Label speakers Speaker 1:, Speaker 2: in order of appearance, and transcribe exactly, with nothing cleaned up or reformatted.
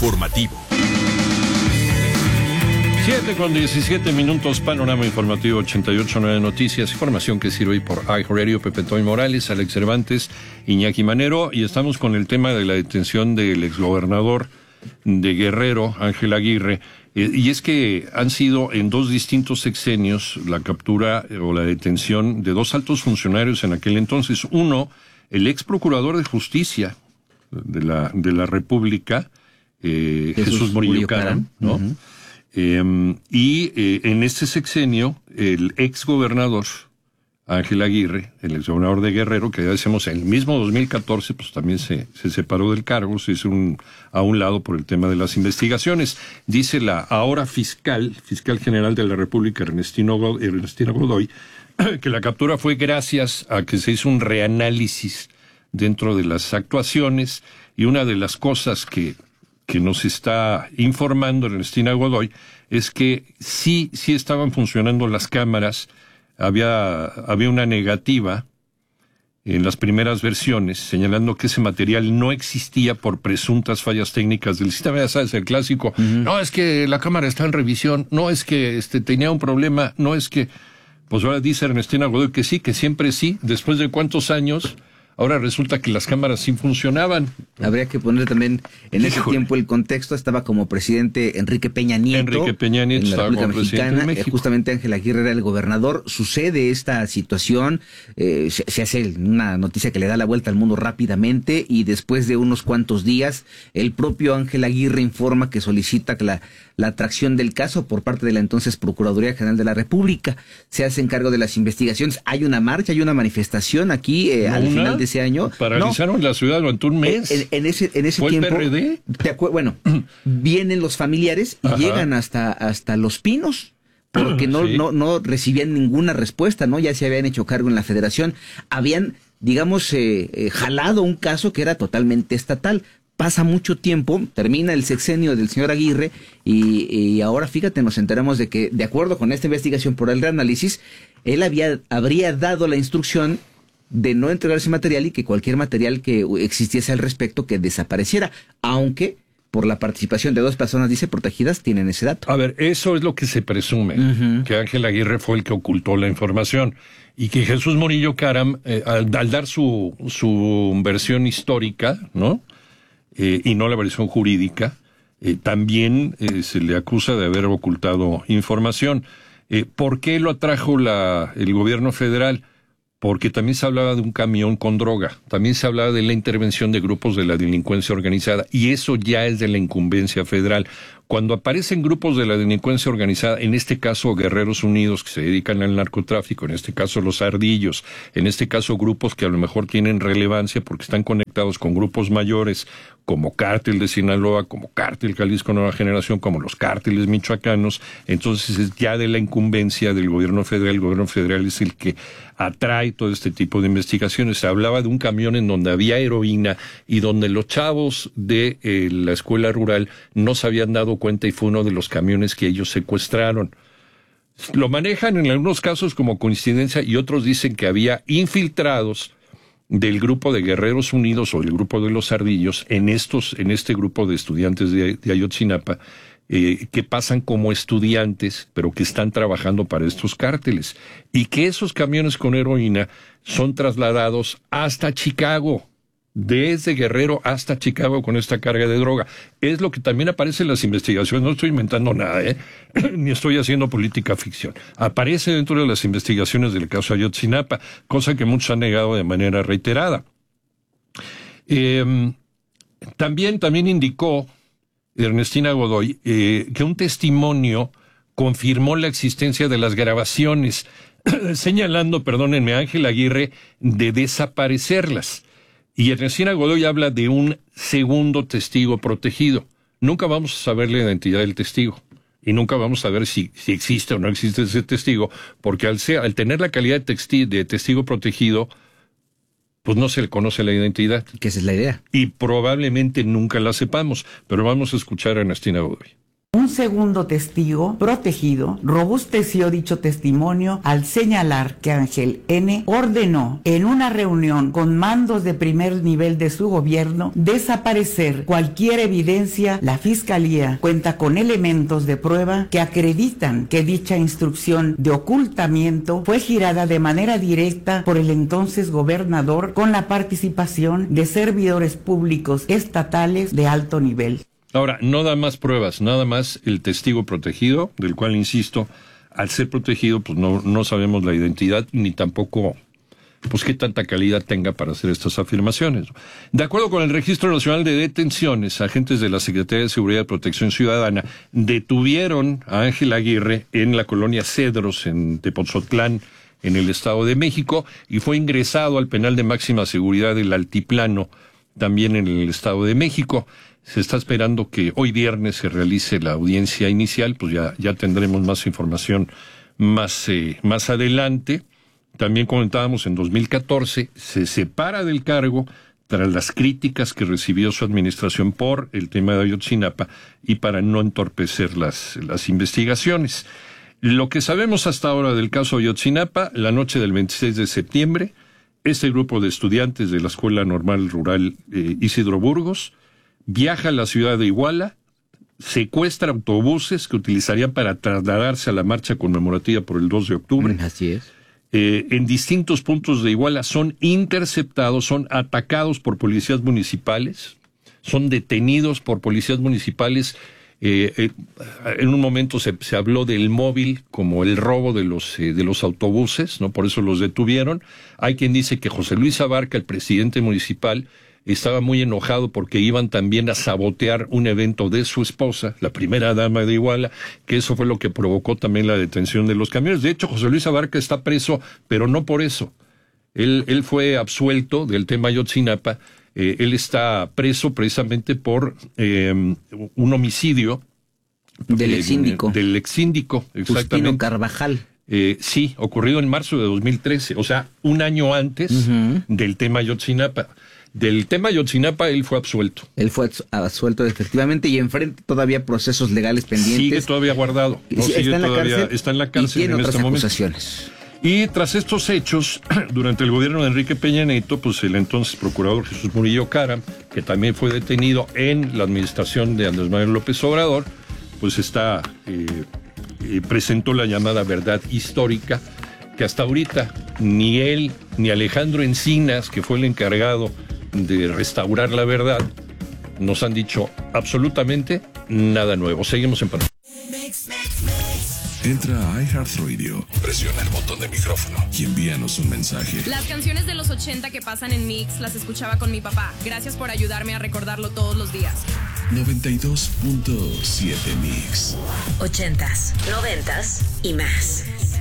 Speaker 1: informativo.
Speaker 2: siete con diecisiete minutos, panorama informativo ochenta y ocho punto nueve Noticias, información que sirve hoy por iHeartRadio, Pepe Toy Morales, Alex Cervantes, Iñaki Manero, y estamos con el tema de la detención del exgobernador de Guerrero, Ángel Aguirre, eh, y es que han sido en dos distintos sexenios la captura eh, o la detención de dos altos funcionarios en aquel entonces. Uno, el ex procurador de justicia de la, de la República, eh, Jesús, Jesús Murillo Caram, ¿no? Uh-huh. Eh, y eh, en este sexenio, el ex gobernador Ángel Aguirre, el ex gobernador de Guerrero, que ya decíamos en el mismo dos mil catorce, pues también se, se separó del cargo, se hizo un, a un lado por el tema de las investigaciones. Dice la ahora fiscal, fiscal general de la República, Ernestino Godoy, Ernestina Godoy, que la captura fue gracias a que se hizo un reanálisis dentro de las actuaciones, y una de las cosas que que nos está informando Ernestina Godoy es que sí, sí estaban funcionando las cámaras. Había, había una negativa en las primeras versiones, señalando que ese material no existía por presuntas fallas técnicas del sistema. Ya sabes, el clásico, uh-huh. no, es que la cámara está en revisión, no, es que este tenía un problema, no, es que... Pues ahora dice Ernestina Godoy que sí, que siempre sí, después de cuántos años... Ahora resulta que las cámaras sí funcionaban.
Speaker 3: Habría que poner también en Híjole. ese tiempo el contexto. Estaba como presidente Enrique Peña Nieto.
Speaker 2: Enrique Peña Nieto
Speaker 3: en la
Speaker 2: estaba
Speaker 3: República
Speaker 2: como presidente
Speaker 3: Mexicana.
Speaker 2: de México.
Speaker 3: Justamente Ángel Aguirre era el gobernador. Sucede esta situación. Eh, se, se hace una noticia que le da la vuelta al mundo rápidamente, y después de unos cuantos días, el propio Ángel Aguirre informa que solicita que la, la atracción del caso por parte de la entonces Procuraduría General de la República. Se hace encargo de las investigaciones. Hay una marcha, hay una manifestación aquí eh, al final de ese año.
Speaker 2: Paralizaron no, la ciudad durante un mes.
Speaker 3: En, en ese, en ese
Speaker 2: ¿Fue
Speaker 3: tiempo.
Speaker 2: el P R D?
Speaker 3: Te acu- bueno, vienen los familiares y Ajá. llegan hasta, hasta Los Pinos, porque no, sí. no, no recibían ninguna respuesta, ¿no? Ya se habían hecho cargo en la federación. Habían, digamos, eh, eh, jalado un caso que era totalmente estatal. Pasa mucho tiempo, termina el sexenio del señor Aguirre, y, y ahora, fíjate, nos enteramos de que, de acuerdo con esta investigación por el reanálisis, él había, habría dado la instrucción de no entregar ese material, y que cualquier material que existiese al respecto que desapareciera, aunque por la participación de dos personas, dice, protegidas, tienen ese dato.
Speaker 2: A ver, eso es lo que se presume, uh-huh. que Ángel Aguirre fue el que ocultó la información, y que Jesús Murillo Caram, eh, al, al dar su, su versión histórica, ¿no? Eh, y no la versión jurídica, eh, también eh, se le acusa de haber ocultado información. Eh, ¿Por qué lo atrajo la, el gobierno federal? Porque también se hablaba de un camión con droga, también se hablaba de la intervención de grupos de la delincuencia organizada, y eso ya es de la incumbencia federal. Cuando aparecen grupos de la delincuencia organizada, en este caso Guerreros Unidos, que se dedican al narcotráfico, en este caso los Ardillos, en este caso grupos que a lo mejor tienen relevancia porque están conectados con grupos mayores, como Cártel de Sinaloa, como Cártel Jalisco Nueva Generación, como los cárteles michoacanos, entonces es ya de la incumbencia del gobierno federal. El gobierno federal es el que atrae todo este tipo de investigaciones. Se hablaba de un camión en donde había heroína y donde los chavos de eh, la escuela rural no se habían dado cuenta, y fue uno de los camiones que ellos secuestraron. Lo manejan en algunos casos como coincidencia, y otros dicen que había infiltrados del grupo de Guerreros Unidos o del grupo de los Ardillos en estos, en este grupo de estudiantes de, de Ayotzinapa, eh, que pasan como estudiantes, pero que están trabajando para estos cárteles, y que esos camiones con heroína son trasladados hasta Chicago, desde Guerrero hasta Chicago con esta carga de droga. Es lo que también aparece en las investigaciones, no estoy inventando nada, ¿eh? ni estoy haciendo política ficción. Aparece dentro de las investigaciones del caso Ayotzinapa, cosa que muchos han negado de manera reiterada. Eh, también, también indicó Ernestina Godoy eh, que un testimonio confirmó la existencia de las grabaciones, señalando, perdónenme, a Ángel Aguirre de desaparecerlas. Y Ernestina Godoy habla de un segundo testigo protegido. Nunca vamos a saber la identidad del testigo, y nunca vamos a saber si, si existe o no existe ese testigo, porque al, ser, al tener la calidad de, texti, de testigo protegido, pues no se le conoce la identidad.
Speaker 3: Que esa es la idea.
Speaker 2: Y probablemente nunca la sepamos, pero vamos a escuchar a Ernestina Godoy.
Speaker 1: Un segundo testigo protegido robusteció dicho testimonio al señalar que Ángel N. ordenó en una reunión con mandos de primer nivel de su gobierno desaparecer cualquier evidencia. La Fiscalía cuenta con elementos de prueba que acreditan que dicha instrucción de ocultamiento fue girada de manera directa por el entonces gobernador con la participación de servidores públicos estatales de alto nivel.
Speaker 2: Ahora, no da más pruebas, nada más el testigo protegido, del cual, insisto, al ser protegido, pues no, no sabemos la identidad ni tampoco, pues qué tanta calidad tenga para hacer estas afirmaciones. De acuerdo con el Registro Nacional de Detenciones, agentes de la Secretaría de Seguridad y Protección Ciudadana detuvieron a Ángel Aguirre en la colonia Cedros, en Tepoztlán, en el Estado de México, y fue ingresado al penal de máxima seguridad del Altiplano, también en el Estado de México. Se está esperando que hoy viernes se realice la audiencia inicial, pues ya, ya tendremos más información más, eh, más adelante. También comentábamos en dos mil catorce, se separa del cargo tras las críticas que recibió su administración por el tema de Ayotzinapa y para no entorpecer las, las investigaciones. Lo que sabemos hasta ahora del caso Ayotzinapa, la noche del veintiséis de septiembre, este grupo de estudiantes de la Escuela Normal Rural eh, Isidro Burgos viaja a la ciudad de Iguala, secuestra autobuses que utilizarían para trasladarse a la marcha conmemorativa por el dos de octubre.
Speaker 3: Así es.
Speaker 2: Eh, en distintos puntos de Iguala son interceptados, son atacados por policías municipales, son detenidos por policías municipales. Eh, eh, en un momento se, se habló del móvil como el robo de los eh, de los autobuses, ¿no? Por eso los detuvieron. Hay quien dice que José Luis Abarca, el presidente municipal, estaba muy enojado porque iban también a sabotear un evento de su esposa, la primera dama de Iguala, que eso fue lo que provocó también la detención de los camiones. De hecho, José Luis Abarca está preso, pero no por eso. Él, él fue absuelto del tema Ayotzinapa. Eh, él está preso precisamente por eh, un homicidio.
Speaker 3: Del
Speaker 2: eh,
Speaker 3: exsíndico.
Speaker 2: Del exsíndico, exactamente.
Speaker 3: Justino Carvajal.
Speaker 2: Eh, sí, ocurrido en marzo de dos mil trece, o sea, un año antes uh-huh. del tema Ayotzinapa. Del tema Ayotzinapa él fue absuelto.
Speaker 3: Él fue absuelto efectivamente y enfrente todavía procesos legales pendientes.
Speaker 2: Sigue todavía guardado. No,
Speaker 3: sí,
Speaker 2: sigue
Speaker 3: está, en la
Speaker 2: todavía,
Speaker 3: cárcel
Speaker 2: está en la cárcel
Speaker 3: y tiene
Speaker 2: en
Speaker 3: otras
Speaker 2: este
Speaker 3: acusaciones.
Speaker 2: momento. Y tras estos hechos, durante el gobierno de Enrique Peña Nieto, pues el entonces procurador Jesús Murillo Caram, que también fue detenido en la administración de Andrés Manuel López Obrador, pues está eh, eh, presentó la llamada verdad histórica, que hasta ahorita ni él ni Alejandro Encinas, que fue el encargado de restaurar la verdad, nos han dicho absolutamente nada nuevo. Seguimos en pantalla.
Speaker 4: Entra a iHeartRadio, presiona el botón de micrófono y envíanos un mensaje.
Speaker 5: Las canciones de los ochenta que pasan en Mix las escuchaba con mi papá. Gracias por ayudarme a recordarlo todos los días.
Speaker 4: noventa y dos punto siete Mix.
Speaker 6: Ochentas, noventas y más.